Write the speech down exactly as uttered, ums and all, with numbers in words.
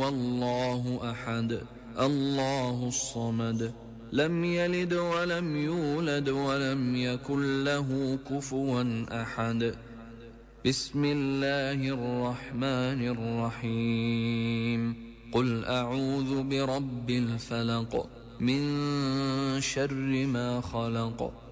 هو الله أحد الله الصمد لم يلد ولم يولد ولم يكن له كفوا أحد. بسم الله الرحمن الرحيم. قل أعوذ برب الفلق من شر ما خلق